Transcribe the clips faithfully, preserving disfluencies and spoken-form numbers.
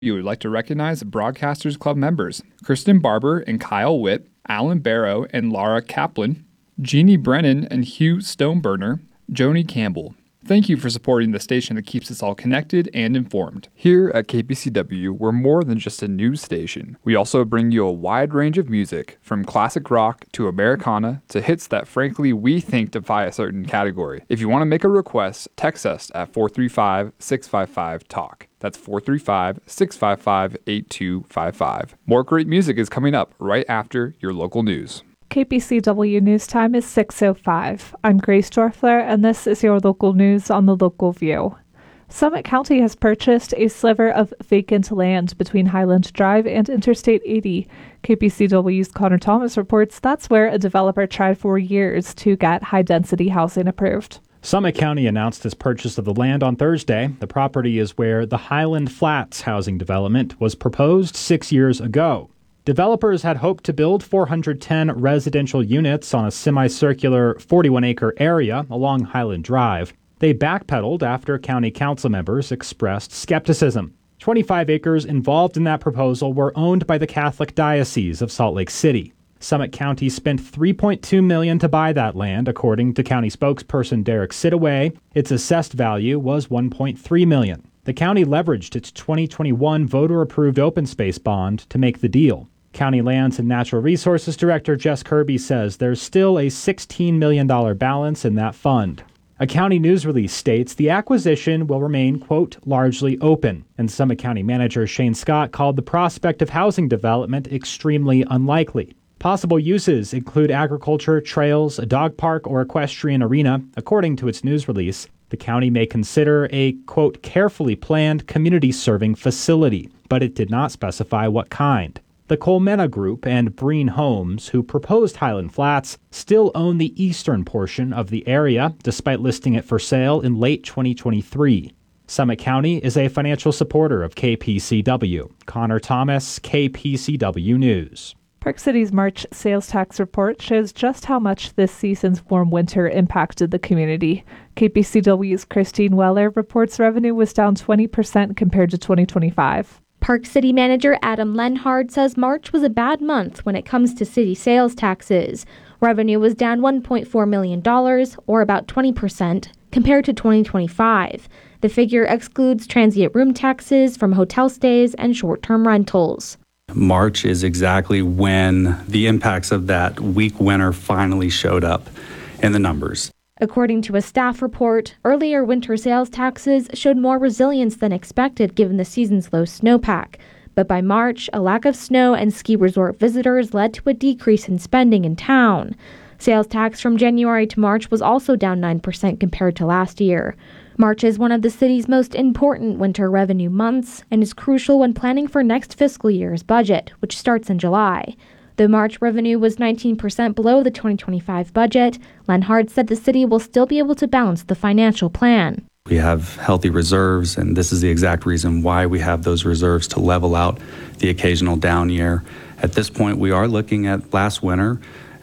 You would like to recognize Broadcasters Club members Kristen Barber and Kyle Witt, Alan Barrow and Laura Kaplan, Jeannie Brennan and Hugh Stoneburner, Joni Campbell. Thank you for supporting the station that keeps us all connected and informed. Here at K P C W, we're more than just a news station. We also bring you a wide range of music, from classic rock to Americana to hits that frankly we think defy a certain category. If you want to make a request, text us at four three five, six five five, talk. That's four three five, six five five, eight two five five. More great music is coming up right after your local news. K P C W News Time is six oh five. I'm Grace Dorfler, and this is your local news on the Local View. Summit County has purchased a sliver of vacant land between Highland Drive and Interstate eighty. K P C W's Connor Thomas reports that's where a developer tried for years to get high-density housing approved. Summit County announced its purchase of the land on Thursday. The property is where the Highland Flats housing development was proposed six years ago. Developers had hoped to build four hundred ten residential units on a semicircular forty-one acre area along Highland Drive. They backpedaled after county council members expressed skepticism. twenty-five acres involved in that proposal were owned by the Catholic Diocese of Salt Lake City. Summit County spent three point two million dollars to buy that land, according to county spokesperson Derek Sidaway. Its assessed value was one point three million dollars. The county leveraged its twenty twenty-one voter-approved open space bond to make the deal. County Lands and Natural Resources Director Jess Kirby says there's still a sixteen million dollars balance in that fund. A county news release states the acquisition will remain, quote, largely open, and Summit County Manager Shane Scott called the prospect of housing development extremely unlikely. Possible uses include agriculture, trails, a dog park, or equestrian arena. According to its news release, the county may consider a, quote, carefully planned community-serving facility, but it did not specify what kind. The Colmena Group and Breen Homes, who proposed Highland Flats, still own the eastern portion of the area, despite listing it for sale in late twenty twenty-three. Summit County is a financial supporter of K P C W. Connor Thomas, K P C W News. Park City's March sales tax report shows just how much this season's warm winter impacted the community. K P C W's Christine Weller reports revenue was down twenty percent compared to twenty twenty-five. Park City Manager Adam Lenhard says March was a bad month when it comes to city sales taxes. Revenue was down one point four million dollars, or about twenty percent, compared to twenty twenty-five. The figure excludes transient room taxes from hotel stays and short-term rentals. March is exactly when the impacts of that weak winter finally showed up in the numbers. According to a staff report, earlier winter sales taxes showed more resilience than expected given the season's low snowpack. But by March, a lack of snow and ski resort visitors led to a decrease in spending in town. Sales tax from January to March was also down nine percent compared to last year. March is one of the city's most important winter revenue months and is crucial when planning for next fiscal year's budget, which starts in July. Though March revenue was nineteen percent below the twenty twenty-five budget, Lenhard said the city will still be able to balance the financial plan. We have healthy reserves, and this is the exact reason why we have those reserves to level out the occasional down year. At this point, we are looking at last winter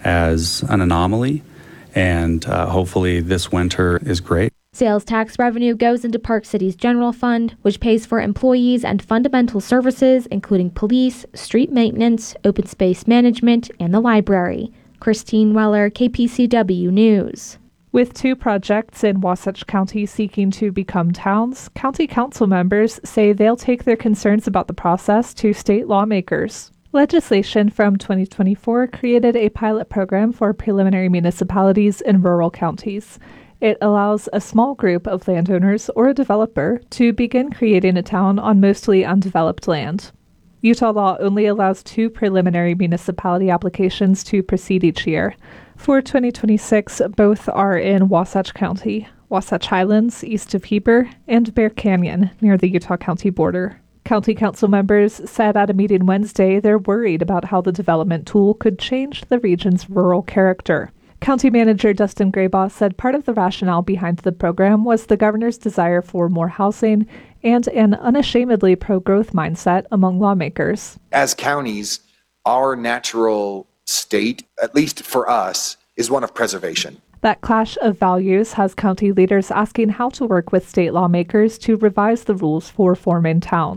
as an anomaly, and uh, hopefully this winter is great. Sales tax revenue goes into Park City's general fund, which pays for employees and fundamental services, including police, street maintenance, open space management, and the library. Christine Weller, K P C W News. With two projects in Wasatch County seeking to become towns, county council members say they'll take their concerns about the process to state lawmakers. Legislation from twenty twenty-four created a pilot program for preliminary municipalities in rural counties. It allows a small group of landowners or a developer to begin creating a town on mostly undeveloped land. Utah law only allows two preliminary municipality applications to proceed each year. For twenty twenty-six, both are in Wasatch County, Wasatch Highlands, east of Heber, and Bear Canyon, near the Utah County border. County council members said at a meeting Wednesday they're worried about how the development tool could change the region's rural character. County Manager Dustin Graybaugh said part of the rationale behind the program was the governor's desire for more housing and an unashamedly pro-growth mindset among lawmakers. As counties, our natural state, at least for us, is one of preservation. That clash of values has county leaders asking how to work with state lawmakers to revise the rules for forming towns.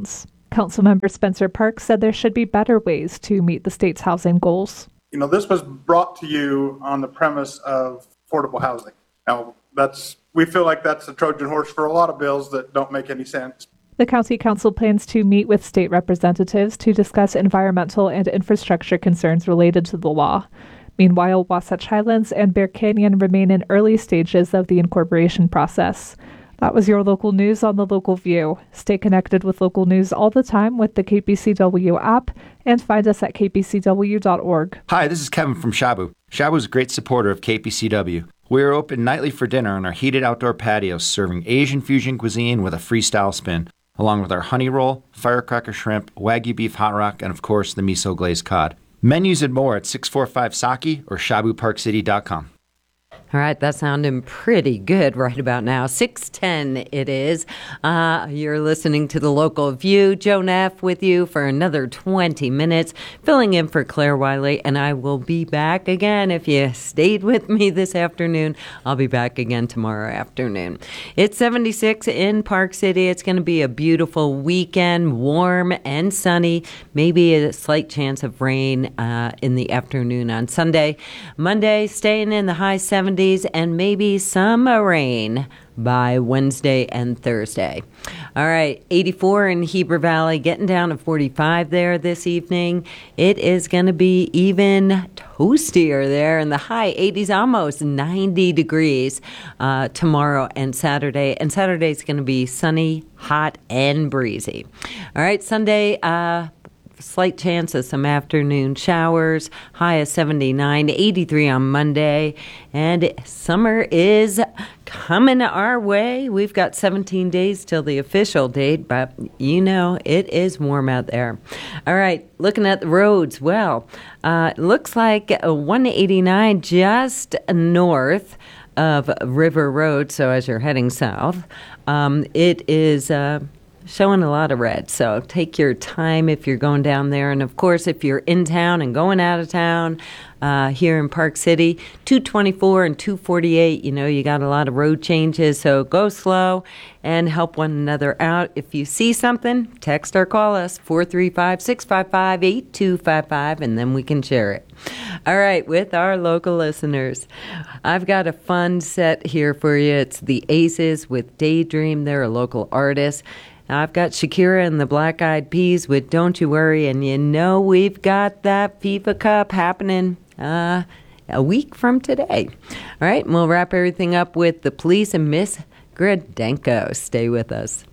Councilmember Spencer Parks said there should be better ways to meet the state's housing goals. You know, this was brought to you on the premise of affordable housing. Now, that's we feel like that's a Trojan horse for a lot of bills that don't make any sense. The County Council plans to meet with state representatives to discuss environmental and infrastructure concerns related to the law. Meanwhile, Wasatch Highlands and Bear Canyon remain in early stages of the incorporation process. That was your local news on the Local View. Stay connected with local news all the time with the K P C W app and find us at k p c w dot org. Hi, this is Kevin from Shabu. Shabu is a great supporter of K P C W. We are open nightly for dinner on our heated outdoor patio, serving Asian fusion cuisine with a freestyle spin, along with our honey roll, firecracker shrimp, Wagyu beef hot rock, and of course the miso glazed cod. Menus and more at six four five Saki or shabu park city dot com. All right, that's sounding pretty good right about now. six ten it is. Uh, you're listening to The Local View. Joan F. with you for another twenty minutes, filling in for Claire Wiley, and I will be back again. If you stayed with me this afternoon, I'll be back again tomorrow afternoon. It's seventy-six in Park City. It's going to be a beautiful weekend, warm and sunny, maybe a slight chance of rain uh, in the afternoon on Sunday. Monday, staying in the high seventies. And maybe some rain by Wednesday and Thursday. All right, eighty-four in Heber Valley, getting down to forty-five there this evening. It is going to be even toastier there in the high eighties, almost ninety degrees uh, tomorrow and Saturday. And Saturday is going to be sunny, hot, and breezy. All right, Sunday, uh, slight chance of some afternoon showers, high of seventy-nine, eighty-three on Monday, and summer is coming our way. We've got seventeen days till the official date, but you know, it is warm out there. All right, looking at the roads, well, uh, it looks like a one eighty-nine just north of River Road, so as you're heading south, um, it is uh, showing a lot of red, so take your time if you're going down there. And of course, if you're in town and going out of town uh, here in Park City, two twenty-four and two forty-eight, you know, you got a lot of road changes, so go slow and help one another out. If you see something, text or call us, four three five, six five five, eight two five five, and then we can share it. All right, with our local listeners, I've got a fun set here for you. It's the Aces with Daydream. They're a local artist. I've got Shakira and the Black Eyed Peas with Don't You Worry, and you know we've got that FIFA Cup happening uh, a week from today. All right, and we'll wrap everything up with The Police and Miss Gradenko. Stay with us.